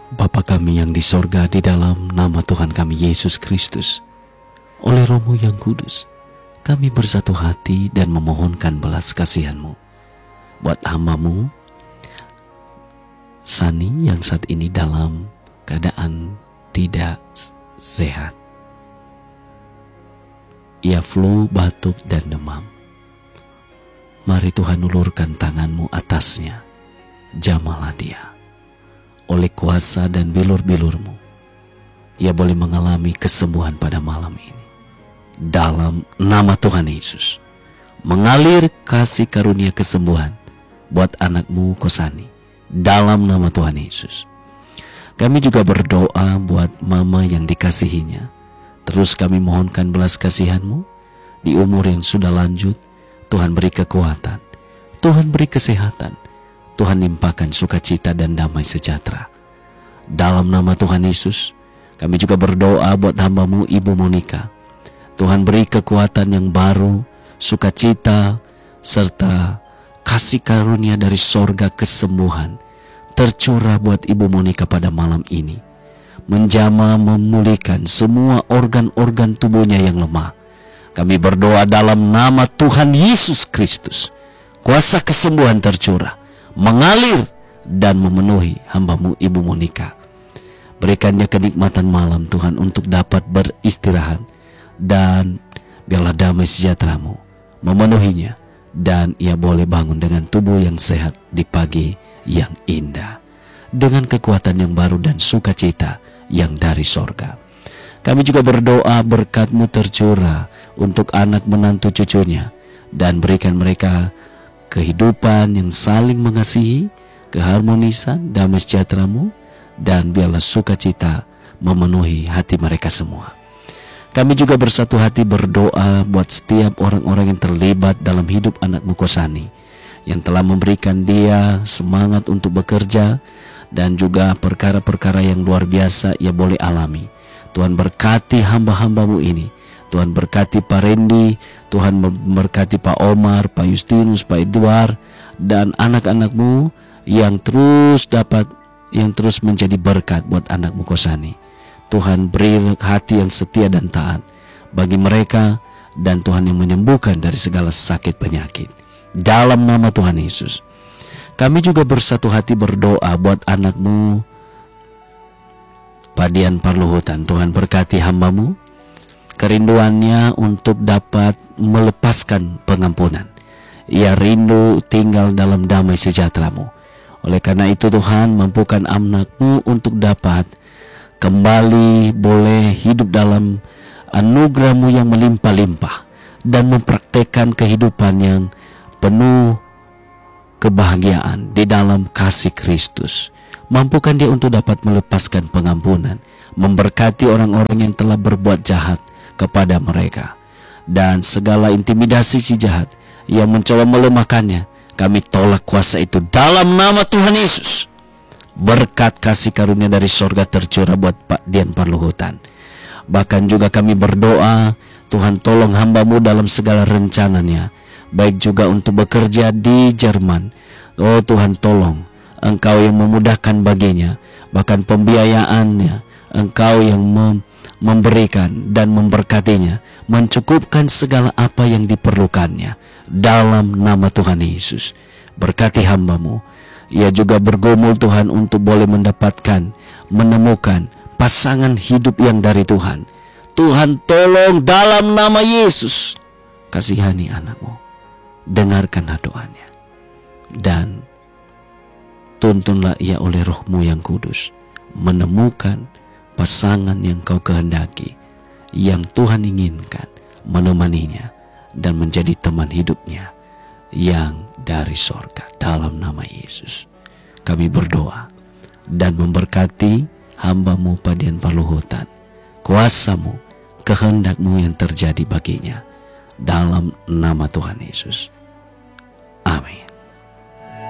Bapa kami yang di sorga, di dalam nama Tuhan kami Yesus Kristus, oleh Roh-Mu yang kudus, kami bersatu hati dan memohonkan belas kasihan-Mu buat hamba-Mu Sani yang saat ini dalam keadaan tidak sehat. Ia flu, batuk, dan demam. Mari Tuhan ulurkan tangan-Mu atasnya, jamahlah dia. Oleh kuasa dan bilur-bilur-Mu, ia boleh mengalami kesembuhan pada malam ini. Dalam nama Tuhan Yesus, mengalir kasih karunia kesembuhan buat anak-Mu Kosani. Dalam nama Tuhan Yesus. Kami juga berdoa buat mama yang dikasihinya. Terus kami mohonkan belas kasihan-Mu di umur yang sudah lanjut. Tuhan beri kekuatan, Tuhan beri kesehatan, Tuhan limpahkan sukacita dan damai sejahtera. Dalam nama Tuhan Yesus, kami juga berdoa buat hamba-Mu Ibu Monica. Tuhan beri kekuatan yang baru, sukacita, serta kasih karunia dari sorga kesembuhan tercurah buat Ibu Monica pada malam ini. Menjamah memulihkan semua organ-organ tubuhnya yang lemah. Kami berdoa dalam nama Tuhan Yesus Kristus. Kuasa kesembuhan tercurah, mengalir dan memenuhi hamba-Mu Ibu Monica. Berikannya kenikmatan malam Tuhan untuk dapat beristirahat, dan biarlah damai sejahtera-Mu memenuhinya, dan ia boleh bangun dengan tubuh yang sehat di pagi yang indah, dengan kekuatan yang baru dan sukacita yang dari sorga. Kami juga berdoa berkat-Mu tercurah untuk anak menantu cucunya, dan berikan mereka kehidupan yang saling mengasihi, keharmonisan, damai sejahtera-Mu, dan biarlah sukacita memenuhi hati mereka semua. Kami juga bersatu hati berdoa buat setiap orang-orang yang terlibat dalam hidup anak-Mu Kosani, yang telah memberikan dia semangat untuk bekerja, dan juga perkara-perkara yang luar biasa ia boleh alami. Tuhan berkati hamba-hamba-Mu ini. Tuhan berkati Pak Randy, Tuhan berkati Pak Omar, Pak Justinus, Pak Edward, dan anak-anak-Mu yang terus menjadi berkat buat anak-Mu Kosani. Tuhan beri hati yang setia dan taat bagi mereka, dan Tuhan yang menyembuhkan dari segala sakit penyakit. Dalam nama Tuhan Yesus, kami juga bersatu hati berdoa buat anak-Mu Pak Dian Parluhutan. Tuhan berkati hamba-Mu, kerinduannya untuk dapat melepaskan pengampunan. Ia rindu tinggal dalam damai sejahtera-Mu. Oleh karena itu Tuhan, mampukan anak-Mu untuk dapat kembali boleh hidup dalam anugerah-Mu yang melimpah-limpah, dan mempraktekkan kehidupan yang penuh kebahagiaan di dalam kasih Kristus. Mampukan dia untuk dapat melepaskan pengampunan, memberkati orang-orang yang telah berbuat jahat kepada mereka, dan segala intimidasi si jahat yang mencoba melemahkannya. Kami tolak kuasa itu dalam nama Tuhan Yesus. Berkat kasih karunia dari sorga tercurah buat Pak Dian Parluhutan. Bahkan juga kami berdoa, Tuhan tolong hamba-Mu dalam segala rencananya, baik juga untuk bekerja di Jerman. Oh Tuhan, tolong Engkau yang memudahkan baginya, bahkan pembiayaannya Engkau yang memberikan dan memberkatinya, mencukupkan segala apa yang diperlukannya. Dalam nama Tuhan Yesus, berkati hamba-Mu. Ia juga bergumul Tuhan untuk boleh mendapatkan, menemukan pasangan hidup yang dari Tuhan. Tuhan tolong dalam nama Yesus, kasihani anak-Mu, dengarkanlah doanya, dan tuntunlah ia oleh Roh-Mu yang kudus menemukan pasangan yang Kau kehendaki, yang Tuhan inginkan menemaninya dan menjadi teman hidupnya yang dari sorga. Dalam nama Yesus kami berdoa dan memberkati hamba-Mu Pak Dian Parluhutan. Kuasa-Mu, kehendak-Mu yang terjadi baginya, dalam nama Tuhan Yesus. Amin.